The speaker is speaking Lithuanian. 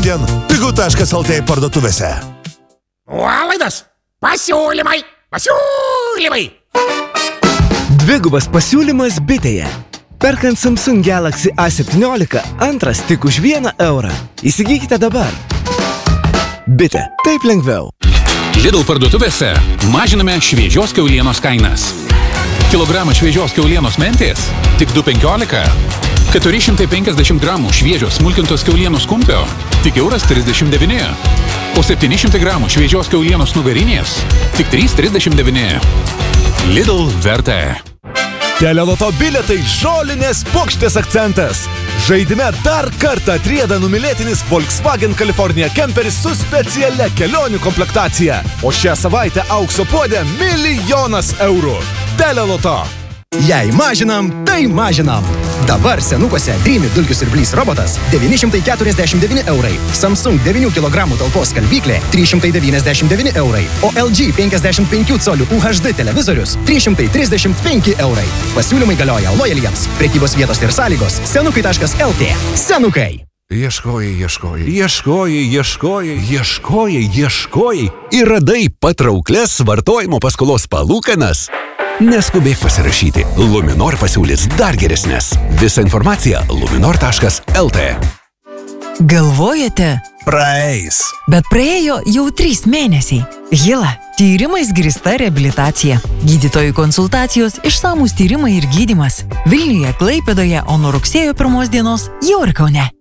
šiandien pigu.lt parduotuvėse. Nuolaidos, pasiūlymai. Dvigubas pasiūlymas Bitėje. Perkant Samsung Galaxy A17, antras tik už 1 eurą. Įsigykite dabar. Bitė, taip lengviau. Lidl parduotuvėse mažiname šviežios kiaulienos kainas. Kilogramą šviežios kiaulienos mentės tik 2,15. 450 gramų šviežios smulkintos kiaulienos kumpio tik €1,39. O 700 gramų šviežios kiaulienos nugarinės tik €3,39. Lidl verta. Teleloto bilietai žolinės puokštės akcentas. Žaidime dar kartą atrieda numylėtinis Volkswagen California kemperis su specialia kelionių komplektacija. O šią savaitę aukso puodė €1,000,000. Teleloto. Jei mažinam, tai mažinam. Dabar senukuose Dreamy dulkių siurblys robotas 949 eurai. Samsung 9 kg talpos skalbyklė 399 eurai. O LG 55 colių UHD televizorius 335 eurai. Pasiūlymai galioja lojaliems. Prekybos vietos ir sąlygos senukai.lt. Senukai. Ieškojai ir radai patrauklias vartojimo paskolos palūkanas? Neskubėk pasirašyti. Luminor pasiūlys dar geresnės. Visa informacija luminor.lt. Galvojate? Praeis. Bet praėjo jau 3 mėnesiai. Hila. Tyrimais grįsta reabilitacija. Gydytojų konsultacijos, išsamūs tyrimai ir gydymas. Vilniuje, Klaipėdoje, o nuo rugsėjo 1 dienos jau ir Kaune.